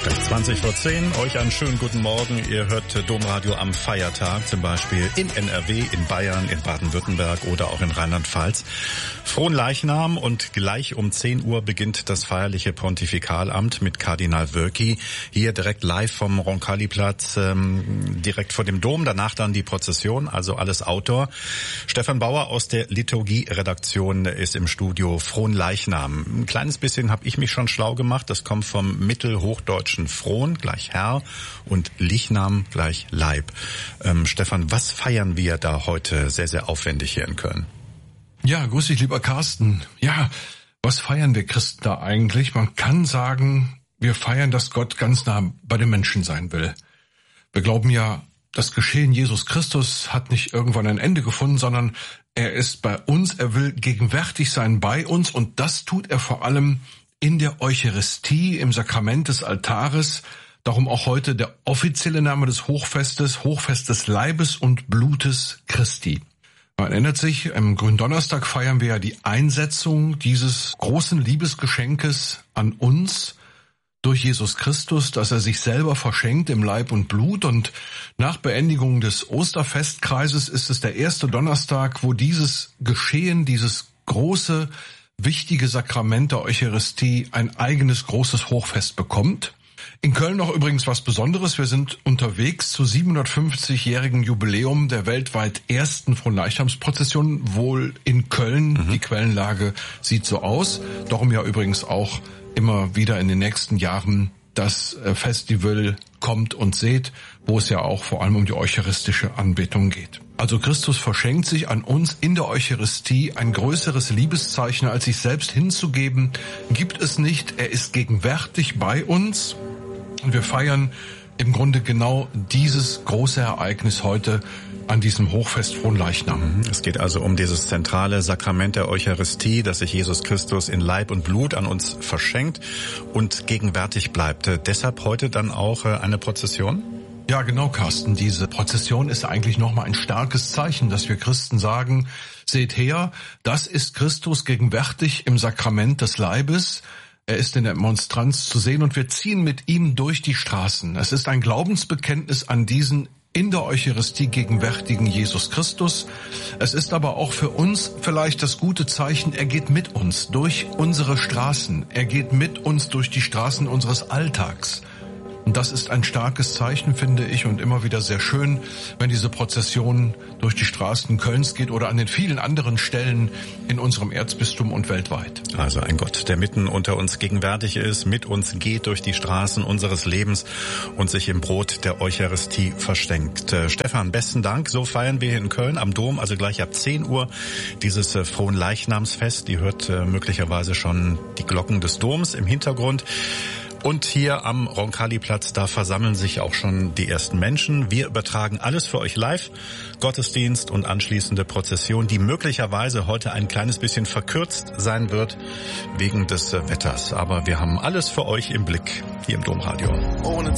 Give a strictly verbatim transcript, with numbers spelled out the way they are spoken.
zwanzig vor zehn, euch einen schönen guten Morgen. Ihr hört Domradio am Feiertag, zum Beispiel in N R W, in Bayern, in Baden-Württemberg oder auch in Rheinland-Pfalz. Fronleichnam und gleich um zehn Uhr beginnt das feierliche Pontifikalamt mit Kardinal Wölki. Hier direkt live vom Roncalli-Platz, ähm, direkt vor dem Dom. Danach dann die Prozession, also alles Outdoor. Stefan Bauer aus der Liturgie-Redaktion ist im Studio. Fronleichnam. Ein kleines bisschen habe ich mich schon schlau gemacht. Das kommt vom mittelhochdeutschen Fron, gleich Herr, und Lichnam gleich Leib. Ähm, Stefan, was feiern wir da heute sehr, sehr aufwendig hier in Köln? Ja, grüß dich, lieber Carsten. Ja, was feiern wir Christen da eigentlich? Man kann sagen, wir feiern, dass Gott ganz nah bei den Menschen sein will. Wir glauben ja, das Geschehen Jesus Christus hat nicht irgendwann ein Ende gefunden, sondern er ist bei uns, er will gegenwärtig sein bei uns, und das tut er vor allem in der Eucharistie, im Sakrament des Altares. Darum auch heute der offizielle Name des Hochfestes, Hochfest des Leibes und Blutes Christi. Man erinnert sich, am Gründonnerstag feiern wir ja die Einsetzung dieses großen Liebesgeschenkes an uns durch Jesus Christus, dass er sich selber verschenkt im Leib und Blut. Und nach Beendigung des Osterfestkreises ist es der erste Donnerstag, wo dieses Geschehen, dieses große, wichtige Sakrament der Eucharistie ein eigenes großes Hochfest bekommt. In Köln noch übrigens was Besonderes. Wir sind unterwegs zu siebenhundertfünfzigjährigen Jubiläum der weltweit ersten Fronleichnamsprozession, wohl in Köln. Mhm. Die Quellenlage sieht so aus. Darum ja übrigens auch immer wieder in den nächsten Jahren das Festival Kommt und Seht, wo es ja auch vor allem um die eucharistische Anbetung geht. Also Christus verschenkt sich an uns in der Eucharistie. Ein größeres Liebeszeichen, als sich selbst hinzugeben, gibt es nicht. Er ist gegenwärtig bei uns. Und wir feiern im Grunde genau dieses große Ereignis heute an diesem Hochfest Fronleichnam. Es geht also um dieses zentrale Sakrament der Eucharistie, dass sich Jesus Christus in Leib und Blut an uns verschenkt und gegenwärtig bleibt. Deshalb heute dann auch eine Prozession? Ja, genau, Carsten. Diese Prozession ist eigentlich nochmal ein starkes Zeichen, dass wir Christen sagen, seht her, das ist Christus gegenwärtig im Sakrament des Leibes. Er ist in der Monstranz zu sehen und wir ziehen mit ihm durch die Straßen. Es ist ein Glaubensbekenntnis an diesen in der Eucharistie gegenwärtigen Jesus Christus. Es ist aber auch für uns vielleicht das gute Zeichen, er geht mit uns durch unsere Straßen. Er geht mit uns durch die Straßen unseres Alltags. Und das ist ein starkes Zeichen, finde ich, und immer wieder sehr schön, wenn diese Prozession durch die Straßen Kölns geht oder an den vielen anderen Stellen in unserem Erzbistum und weltweit. Also ein Gott, der mitten unter uns gegenwärtig ist, mit uns geht durch die Straßen unseres Lebens und sich im Brot der Eucharistie verschenkt. Äh, Stefan, besten Dank. So feiern wir hier in Köln am Dom, also gleich ab zehn Uhr, dieses äh, Fronleichnamsfest. Die hört äh, möglicherweise schon die Glocken des Doms im Hintergrund. Und hier am Roncalli-Platz, da versammeln sich auch schon die ersten Menschen. Wir übertragen alles für euch live. Gottesdienst und anschließende Prozession, die möglicherweise heute ein kleines bisschen verkürzt sein wird wegen des Wetters. Aber wir haben alles für euch im Blick hier im Domradio. Ohne